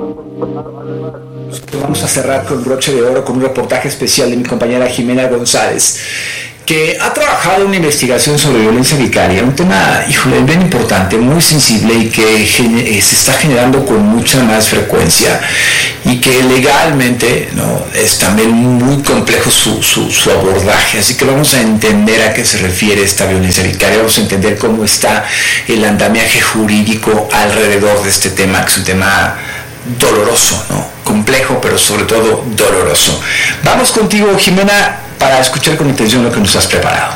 Vamos a cerrar con broche de oro con un reportaje especial de mi compañera Jimena González, que ha trabajado en una investigación sobre violencia vicaria, un tema, híjole, bien importante, muy sensible y que se está generando con mucha más frecuencia y que legalmente, ¿no?, es también muy complejo su abordaje. Así que vamos a entender a qué se refiere esta violencia vicaria, vamos a entender cómo está el andamiaje jurídico alrededor de este tema, que es un tema doloroso, ¿no?, complejo, pero sobre todo doloroso. Vamos contigo, Jimena, para escuchar con atención lo que nos has preparado.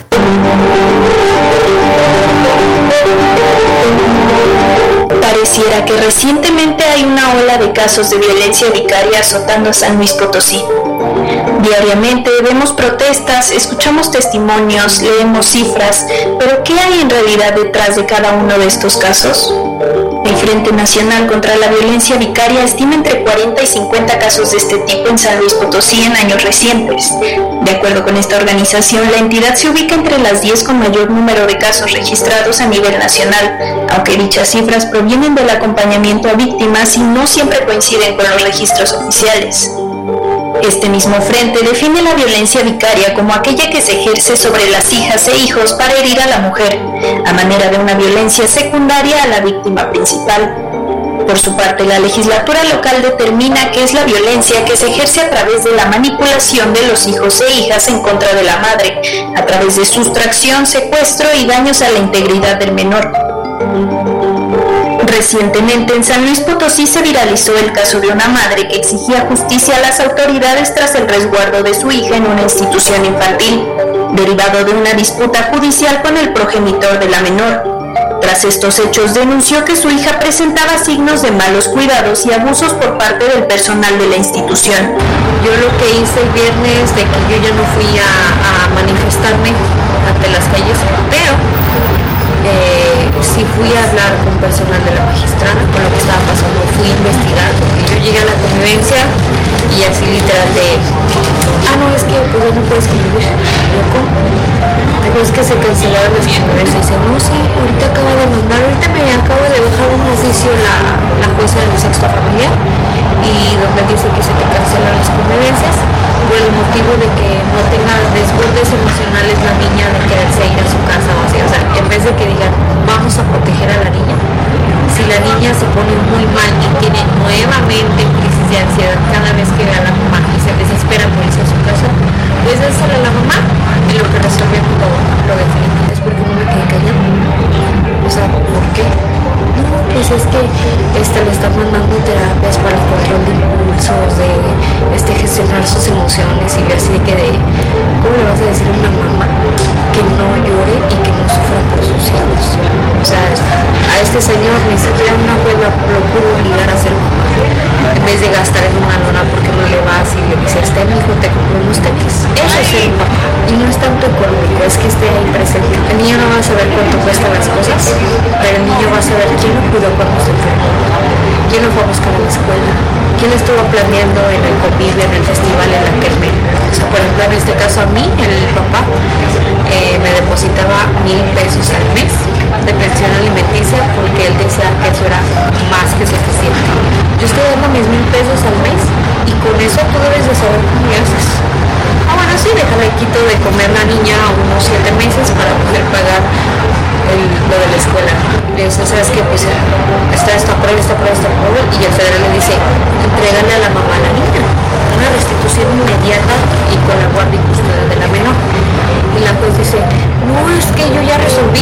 Pareciera que recientemente hay una ola de casos de violencia vicaria azotando a San Luis Potosí. Diariamente vemos protestas, escuchamos testimonios, leemos cifras, pero ¿qué hay en realidad detrás de cada uno de estos casos? El Frente Nacional contra la Violencia Vicaria estima entre 40 y 50 casos de este tipo en San Luis Potosí en años recientes. De acuerdo con esta organización, la entidad se ubica entre las 10 con mayor número de casos registrados a nivel nacional, aunque dichas cifras provienen del acompañamiento a víctimas y no siempre coinciden con los registros oficiales. Este mismo frente define la violencia vicaria como aquella que se ejerce sobre las hijas e hijos para herir a la mujer, a manera de una violencia secundaria a la víctima principal. Por su parte, la legislatura local determina que es la violencia que se ejerce a través de la manipulación de los hijos e hijas en contra de la madre, a través de sustracción, secuestro y daños a la integridad del menor. Recientemente en San Luis Potosí se viralizó el caso de una madre que exigía justicia a las autoridades tras el resguardo de su hija en una institución infantil, derivado de una disputa judicial con el progenitor de la menor. Tras estos hechos denunció que su hija presentaba signos de malos cuidados y abusos por parte del personal de la institución. Yo lo que hice el viernes de que yo ya no fui a manifestarme ante las calles, pero sí fui a hablar con personal de la magistrada con lo que estaba pasando, fui a investigar, porque yo llegué a la convivencia y así literal de, no, es que pues no puedes convivir, loco, pero es que se cancelaron las convivencias, y dice, no, sí, ahorita acabo de mandar, ahorita me acabo de dejar un oficio la jueza del sexto familiar, y donde dice que se te cancelan las convivencias por el motivo de que no tenga desbordes emocionales la niña de quererse ir a su casa o así. O sea, en vez de que digan vamos a proteger a la niña, si la niña se pone muy mal y tiene nuevamente crisis de ansiedad cada vez que ve a la mamá y se desespera por irse a su casa, pues dásela a la mamá en lo que resuelve lo definitivo. Es porque no me quedé callada. O sea, ¿por qué? No, pues es que le están mandando terapias para el control de impulsos, de gestionar sus emociones, y yo así de que ¿cómo le vas a decir a una mamá que no llore y que no sufra por sus hijos? O sea, a este señor ni siquiera una abuela lo pudo obligar a hacer mamá, en vez de gastar en una lona porque no le vas y le dices, mi hijo, te compró unos tenis. Eso es ser papá, y no es tanto económico, es que esté ahí presente. El niño no va a saber cuánto cuestan las cosas, pero el niño va a saber quién lo cuidó cuando se enfermó, quién lo fue a buscar a la escuela, quién estuvo planeando en el convivio, en el festival, en la kermés. O sea, por ejemplo, en este caso a mí, el papá me depositaba 1,000 pesos al mes de pensión alimenticia porque él decía que eso era más que suficiente. Yo estoy dando mis 1,000 pesos al mes y con eso tú debes de saber cómo le haces. Bueno, sí, déjale quito de comer la niña unos 7 meses para poder pagar lo de la escuela. Le dice, ¿sabes qué? Pues está esta prueba, y el federal le dice, entrégale a la mamá a la niña, una restitución inmediata y con la guardia y custodia de la menor. Y la juez dice, no, es que yo ya resolví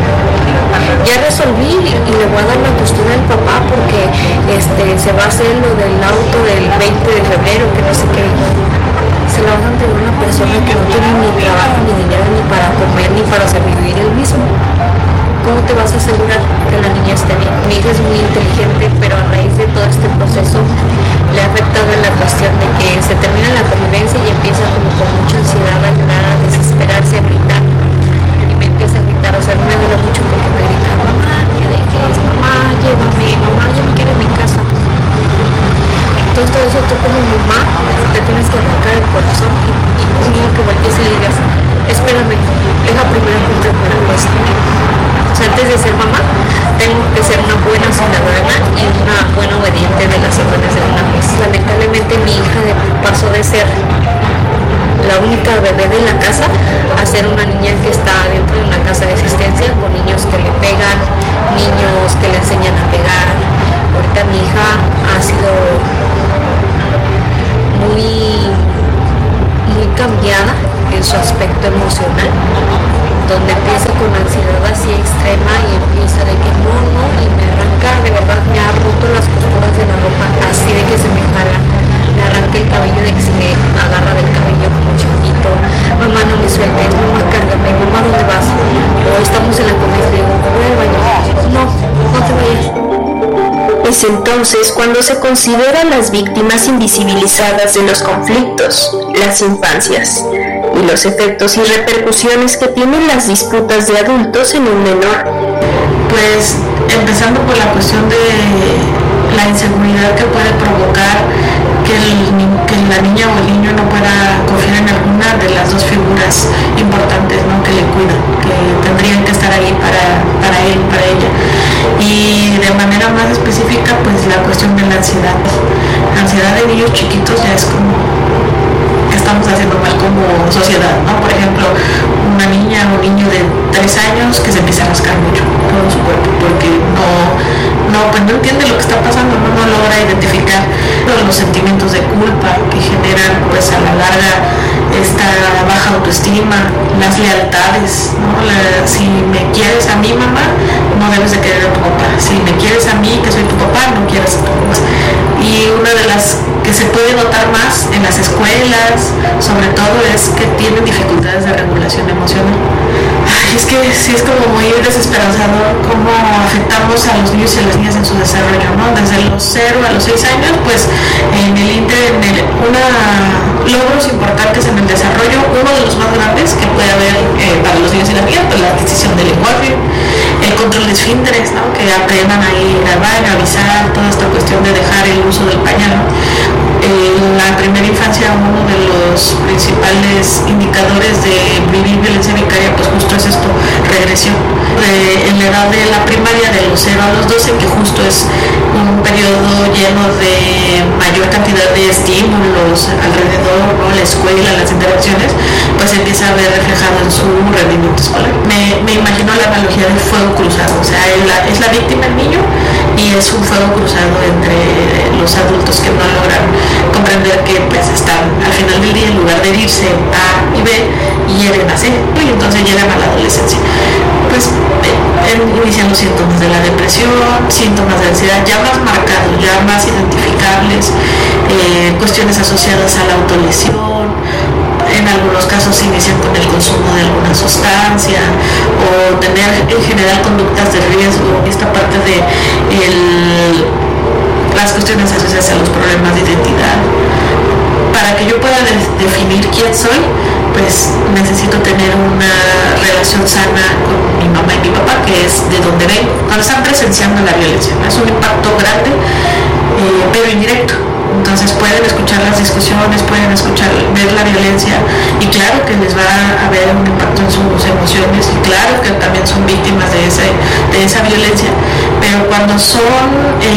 y le voy a dar la custodia al papá porque se va a hacer lo del auto del 20 de febrero, que no sé qué. Se la van a entregar a una persona que no tiene ni trabajo, ni dinero, ni para comer, ni para sobrevivir él mismo. ¿Cómo te vas a asegurar que la niña esté bien? Mi hija es muy inteligente, pero a raíz de todo este proceso le ha afectado en la cuestión de que se termina la convivencia y empieza como con mucha ansiedad a llorar, a desesperarse, a gritar. Y me empieza a gritar, o sea, me duele mucho porque me grita, mamá, ¿qué dejes? Mamá, llévame, mamá, yo me quiero en mi casa. Entonces todo eso tú como mamá te tienes que arrancar el corazón y conmigo que voltees y le digas, espérame, deja primero cumplir con la cosa. O sea, antes de ser mamá, tengo que ser una buena ciudadana y una buena obediente de la sociedad. pasó de ser la única bebé de la casa a ser una niña que está dentro de una casa de asistencia con niños que le pegan, niños que le enseñan a pegar. Ahorita mi hija ha sido muy cambiada en su aspecto emocional, donde empieza con ansiedad así extrema y empieza de que no, y me arranca, de verdad me ha roto las costuras de la ropa, así de que se me jala, me arranca el cabello, de que se me agarra del cabello como chiquito, mamá no me sueltes, mamá cárgame, mamá ¿dónde vas? O estamos en la comida y digo, voy al baño, no te vayas. Es entonces cuando se consideran las víctimas invisibilizadas de los conflictos, las infancias, y los efectos y repercusiones que tienen las disputas de adultos en un menor. Pues empezando por la cuestión de la inseguridad que puede provocar que la niña o el niño no pueda confiar en alguna de las dos figuras importantes, ¿no?, que le cuidan, que tendrían que estar ahí para él, para ella. Y de manera más específica, pues la cuestión de la ansiedad. La ansiedad de niños chiquitos ya es como que estamos haciendo mal como sociedad, ¿no? Por ejemplo, una niña o un niño de 3 años que se empieza a rascar mucho todo su cuerpo porque pues no entiende lo que está pasando, no logra identificar los sentimientos de culpa que generan pues a la larga esta baja autoestima, las lealtades, ¿no? Si me quieres a mí, mamá, no debes de querer a tu papá. Si me quieres a mí, que soy tu papá, no quieres a tu papá. Y una de las que se puede notar más en las escuelas, sobre todo, es que tienen dificultades de regulación emocional. Ay, es que sí es como muy desesperanzador cómo afectamos a los niños y a las niñas en su desarrollo, ¿no? Desde los 0 a los 6 años, pues en el logros importantes en el desarrollo, uno de los más grandes que puede haber para los niños y las niñas, pues la adquisición del lenguaje, el control de esfínteres, ¿no?, que aprendan a ir al baño, a avisar, toda esta cuestión de dejar el uso del pañal. En la primera infancia, uno de los principales indicadores de vivir violencia vicaria, pues justo es esto, regresión. En la edad de la primaria, de los 0 a los 12, que justo es un periodo lleno de mayor cantidad de estímulos alrededor, ¿no?, la escuela, las interacciones, pues empieza a ver reflejado en su rendimiento escolar. Me imagino la analogía del fuego cruzado, o sea, es la víctima el niño y es un fuego cruzado entre los adultos que no logran comprender que pues están al final del día, en lugar de irse A y B, hieren a C, y entonces llegan a la adolescencia. Pues inician los síntomas de la depresión, síntomas de ansiedad ya más marcados, ya más identificables, cuestiones asociadas a la autolesión. En algunos casos se inician con el consumo de alguna sustancia o tener en general conductas de riesgo. Esta parte de las cuestiones asociadas a los problemas de identidad. Para que yo pueda definir quién soy, pues necesito tener una relación sana con mi mamá y mi papá, que es de donde vengo. Cuando están presenciando la violencia, ¿no?, es un impacto grande, pero indirecto. Entonces pueden escuchar las discusiones, pueden ver la violencia, y claro que les va a haber un impacto en sus emociones, y claro que también son víctimas de esa violencia, pero cuando son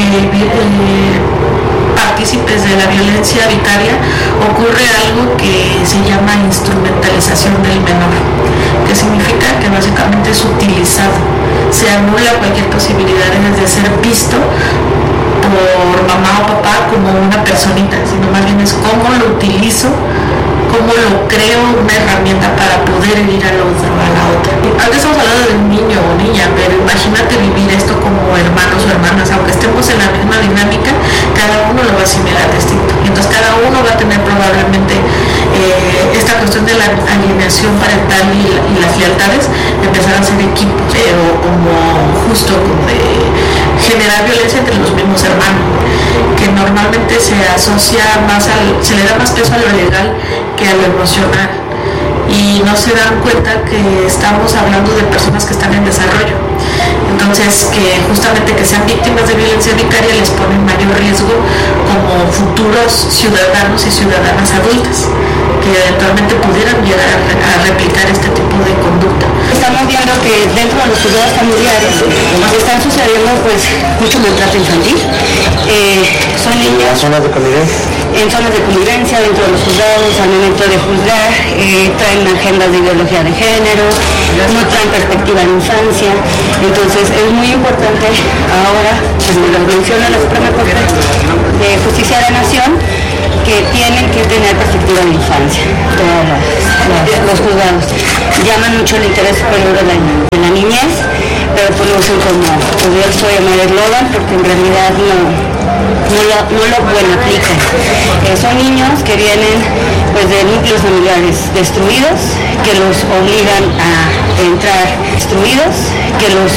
partícipes de la violencia vicaria, ocurre algo que se llama instrumentalización del menor, que significa que básicamente es utilizado, se anula cualquier posibilidad de ser visto por mamá o papá como una personita, sino más bien es cómo lo utilizo, cómo lo creo una herramienta para poder ir al otro, a la otra. Aunque estamos hablando de un niño o niña, pero imagínate vivir esto como hermanos o hermanas, aunque estemos en la misma dinámica, cada uno lo va a asimilar distinto. Y entonces cada uno va a tener probablemente esta cuestión de la alienación parental y las lealtades, empezar a ser equipo, pero como justo como de generar violencia entre los mismos hermanos, que normalmente se asocia más se le da más peso a lo legal que a lo emocional, y no se dan cuenta que estamos hablando de personas que están en desarrollo. Entonces, que justamente que sean víctimas de violencia vicaria les pone mayor riesgo como futuros ciudadanos y ciudadanas adultas, que eventualmente pudieran llegar a replicar este tipo de conducta. Estamos viendo que dentro de los cuidados familiares están sucediendo pues mucho maltrato infantil. Son niños. ¿Las zonas de convivencia? en zonas de convivencia dentro de los juzgados al momento de juzgar, traen agendas de ideología de género, no traen perspectiva de infancia. Entonces es muy importante ahora, como lo menciona la Suprema Corte de Justicia de la Nación, que tienen que tener perspectiva de infancia, los juzgados. Llaman mucho el interés superior de la niñez, pero pues lo usan como cubierto de llamar eslogan, porque en realidad no lo bueno aplican. Son niños que vienen pues de núcleos familiares destruidos, que los obligan a entrar destruidos, que los